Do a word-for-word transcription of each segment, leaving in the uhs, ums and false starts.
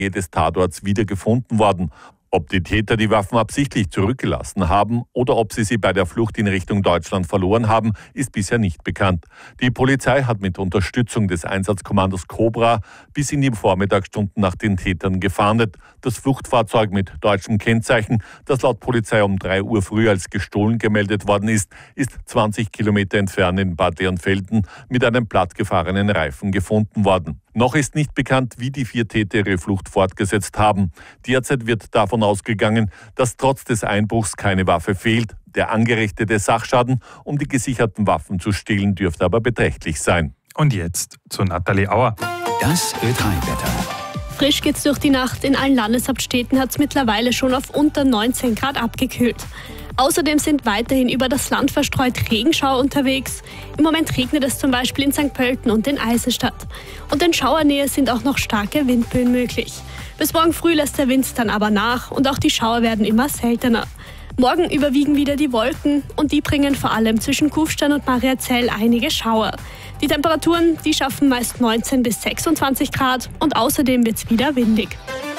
des Tatorts wiedergefunden worden. Ob die Täter die Waffen absichtlich zurückgelassen haben oder ob sie sie bei der Flucht in Richtung Deutschland verloren haben, ist bisher nicht bekannt. Die Polizei hat mit Unterstützung des Einsatzkommandos Cobra bis in die Vormittagsstunden nach den Tätern gefahndet. Das Fluchtfahrzeug mit deutschem Kennzeichen, das laut Polizei um drei Uhr früh als gestohlen gemeldet worden ist, ist zwanzig Kilometer entfernt in Bad Ehrenfelden mit einem plattgefahrenen Reifen gefunden worden. Noch ist nicht bekannt, wie die vier Täter ihre Flucht fortgesetzt haben. Derzeit wird davon ausgegangen, dass trotz des Einbruchs keine Waffe fehlt. Der angerichtete Sachschaden, um die gesicherten Waffen zu stehlen, dürfte aber beträchtlich sein. Und jetzt zu Nathalie Auer. Das Ö drei Wetter. Frisch geht's durch die Nacht. In allen Landeshauptstädten hat es mittlerweile schon auf unter neunzehn Grad abgekühlt. Außerdem sind weiterhin über das Land verstreut Regenschauer unterwegs. Im Moment regnet es zum Beispiel in Sankt Pölten und in Eisenstadt. Und in Schauernähe sind auch noch starke Windböen möglich. Bis morgen früh lässt der Wind dann aber nach und auch die Schauer werden immer seltener. Morgen überwiegen wieder die Wolken und die bringen vor allem zwischen Kufstein und Mariazell einige Schauer. Die Temperaturen, die schaffen meist neunzehn bis sechsundzwanzig Grad und außerdem wird's wieder windig.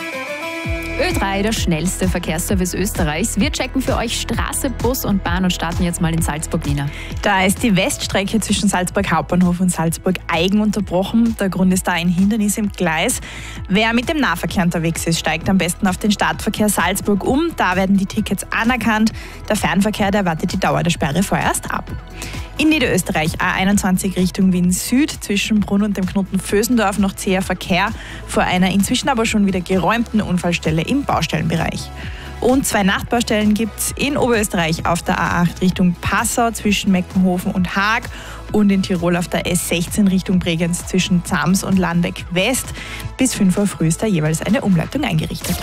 Ö drei, der schnellste Verkehrsservice Österreichs. Wir checken für euch Straße, Bus und Bahn und starten jetzt mal in Salzburg, Nina. Da ist die Weststrecke zwischen Salzburg Hauptbahnhof und Salzburg Eigen unterbrochen. Der Grund ist da ein Hindernis im Gleis. Wer mit dem Nahverkehr unterwegs ist, steigt am besten auf den Startverkehr Salzburg um. Da werden die Tickets anerkannt. Der Fernverkehr, der wartet die Dauer der Sperre vorerst ab. In Niederösterreich A einundzwanzig Richtung Wien Süd, zwischen Brunn und dem Knoten Vösendorf noch zäher Verkehr vor einer inzwischen aber schon wieder geräumten Unfallstelle im Baustellenbereich. Und zwei Nachtbaustellen gibt es in Oberösterreich auf der A acht Richtung Passau zwischen Meckenhofen und Haag und in Tirol auf der S sechzehn Richtung Bregenz zwischen Zams und Landeck West. Bis fünf Uhr früh ist da jeweils eine Umleitung eingerichtet.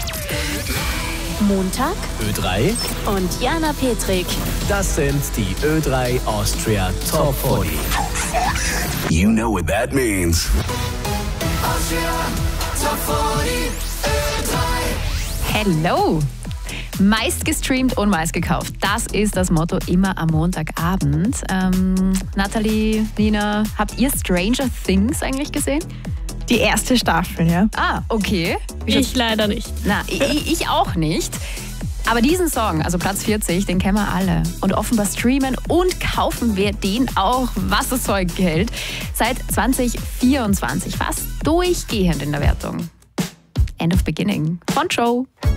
Montag Ö drei und Jana Petrik. Das sind die Ö drei Austria Top vierzig. You know what that means. Austria Top vierzig, Ö drei. Hello! Meist gestreamt und meist gekauft. Das ist das Motto immer am Montagabend. Ähm, Nathalie, Nina, habt ihr Stranger Things eigentlich gesehen? Die erste Staffel, ja. Ah, okay. Ich leider nicht. Na, ich, ich auch nicht. Aber diesen Song, also Platz vierzig, den kennen wir alle. Und offenbar streamen und kaufen wir den auch, was das Zeug hält. Seit zwanzig vierundzwanzig fast durchgehend in der Wertung. End of Beginning von Joe.